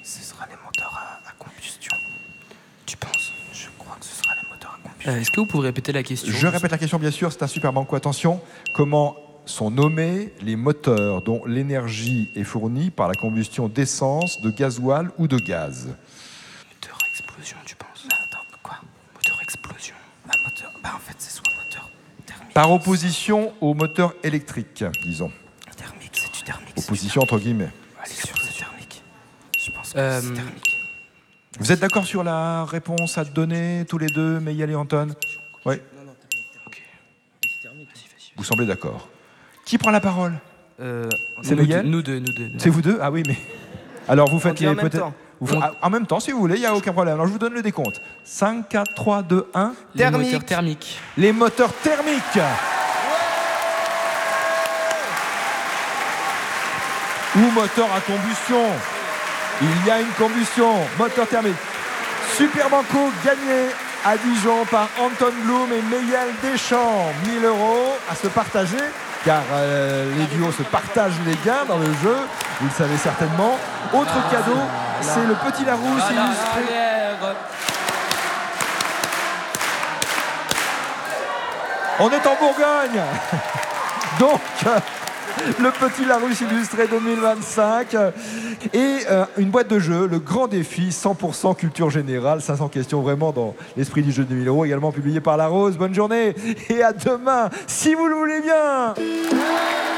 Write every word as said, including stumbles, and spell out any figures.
Ce sera les moteurs à, à combustion. Tu penses? Je crois que ce sera les moteurs à combustion. Euh, Est-ce que vous pouvez répéter la question? Je répète la question, bien sûr, c'est un super banco. Attention, comment sont nommés les moteurs dont l'énergie est fournie par la combustion d'essence, de gasoil ou de gaz? Moteur à explosion, tu penses? Ah, attends, quoi? Moteur explosion. Bah, moteur. Bah, en fait, c'est soit moteur thermique. Par opposition au moteur électrique, disons. Thermique, c'est du thermique. Opposition entre guillemets. Allez, sur le thermique. Je pense que Euh, c'est thermique. Vous êtes d'accord sur la réponse à donner, tous les deux, Meïel et Anton? Oui. Ok. Vous semblez d'accord. Qui prend la parole? Euh, C'est nous, Meïel deux, nous deux, nous deux. C'est vous deux? Ah oui, mais... Alors vous faites On dit les... en même peut-être- temps. vous fa- ah, en même temps, si vous voulez, il n'y a aucun problème. Alors je vous donne le décompte. cinq, quatre, trois, deux, un. Les Thermique. moteurs thermiques. Les moteurs thermiques. Ou moteur à combustion. Il y a une combustion. Moteur thermique. Super Banco gagné à Dijon par Anton Blum et Meïel Deschamps. mille euros à se partager, car euh, les duos se partagent les gains dans le jeu, vous le savez certainement. Autre cadeau, c'est le petit Larousse illustré. On est en Bourgogne. Donc, le petit Larousse illustré deux mille vingt-cinq et euh, une boîte de jeux, le grand défi cent pour cent culture générale, cinq cents questions vraiment dans l'esprit du jeu de mille euros, également publié par La Rose. Bonne journée et à demain, si vous le voulez bien.